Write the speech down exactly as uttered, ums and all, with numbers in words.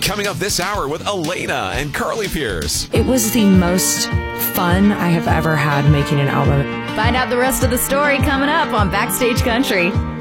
Coming up this hour with Elena and Carly Pierce. It was the most fun I have ever had making an album. Find out the rest of the story coming up on Backstage Country.